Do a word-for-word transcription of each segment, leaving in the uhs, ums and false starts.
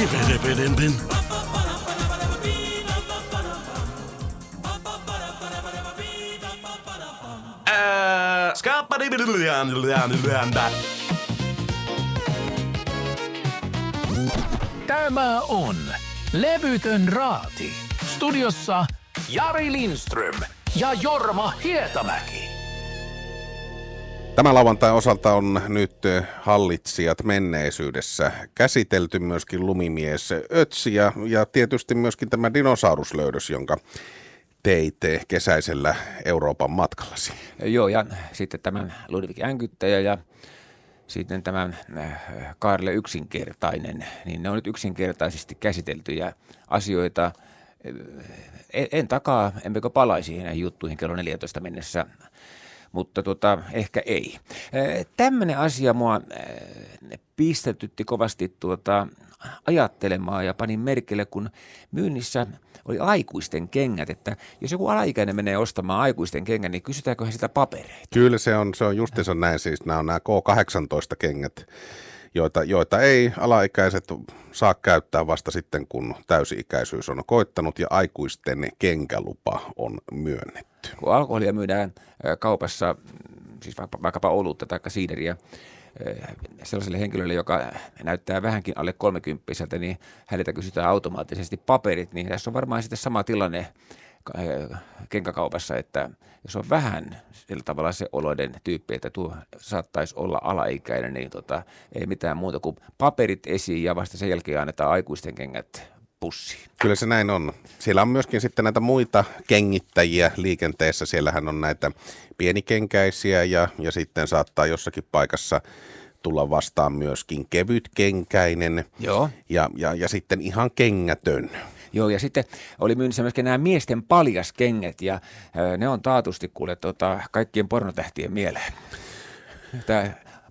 Tämä on Levytön Raati. Studiossa Jari Lindström ja Jorma Hietamäki. Tämän lauantain osalta on nyt hallitsijat menneisyydessä käsitelty, myöskin lumimies Ötzi ja, ja tietysti myöskin tämä dinosauruslöydös, jonka teitte kesäisellä Euroopan matkallasi. Joo, ja sitten tämän Ludwig Änkyttäjä ja sitten tämän Kaarle yksinkertainen, niin ne on nyt yksinkertaisesti käsiteltyjä asioita. En, en takaa, enpä palaisi näihin juttuihin kello neljätoista mennessä, mutta tota, ehkä ei. Tämmöinen asia mua pistetytti kovasti tuota, ajattelemaan ja panin merkille, kun myynnissä oli aikuisten kengät, että jos joku alaikäinen menee ostamaan aikuisten kengän, niin kysytäänkö he sitä papereita? Kyllä se on, se on justiinsa näin, siis nämä on nämä K kahdeksantoista kengät, joita, joita ei alaikäiset saa käyttää vasta sitten, kun täysi-ikäisyys on koittanut ja aikuisten kenkälupa on myönnetty. Kun alkoholia myydään kaupassa, siis vaikkapa olutta tai siideriä, sellaiselle henkilölle, joka näyttää vähänkin alle kolmekymppiseltä, niin häneltä kysytään automaattisesti paperit, niin tässä on varmaan sitten sama tilanne kenkäkaupassa, että jos on vähän sillä tavalla se oloiden tyyppi, että tuo saattaisi olla alaikäinen, niin tota, ei mitään muuta kuin paperit esiin ja vasta sen jälkeen annetaan aikuisten kengät pussiin. Kyllä se näin on. Siellä on myöskin sitten näitä muita kengittäjiä liikenteessä. Siellähän on näitä pienikenkäisiä ja, ja sitten saattaa jossakin paikassa tulla vastaan myöskin kevytkenkäinen. Joo. Ja, ja, ja sitten ihan kengätön. Joo, ja sitten oli myynnissä myöskin nämä miesten paljaskengät, ja ää, ne on taatusti kuule tota, kaikkien pornotähtien mieleen. Tämä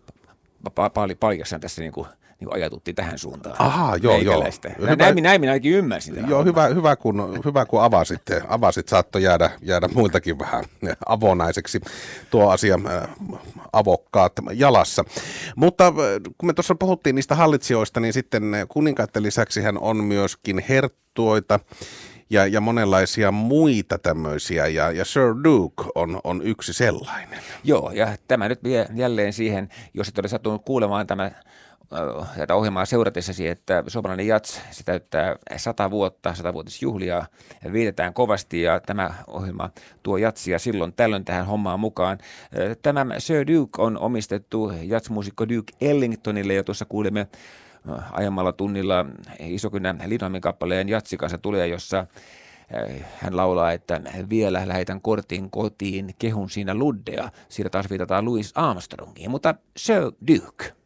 paljashan tässä niinku, niinku ajatuttiin tähän suuntaan. Aha, joo, joo. Hyvä, näin, näin minä ainakin ymmärsin. Joo, hyvä, hyvä, kun, hyvä kun avasit, avasit saattoi jäädä, jäädä muiltakin vähän avonaiseksi tuo asia äh, avokkaat jalassa. Mutta äh, kun me tuossa puhuttiin niistä hallitsijoista, niin sitten kuninkaiden lisäksi hän on myöskin herttuoita ja, ja monenlaisia muita tämmöisiä, ja, ja Sir Duke on, on yksi sellainen. Joo, ja tämä nyt vie jälleen siihen, jos et ole sattunut kuulemaan tämä tätä ohjelmaa seuratessasi, että suomalainen jats, se täyttää sata vuotta, satavuotisjuhlia, viitetään kovasti ja tämä ohjelma tuo jatsia silloin tällöin tähän hommaan mukaan. Tämä Sir Duke on omistettu jatsmuusikko Duke Ellingtonille ja tuossa kuulimme aiemmalla tunnilla Isokynä Lindholmin kappaleen Jatsikansa tulee, jossa hän laulaa, että vielä lähetän kortin kotiin, kehun siinä luddea. Siitä taas viitataan Louis Armstrongiin, mutta Sir Duke.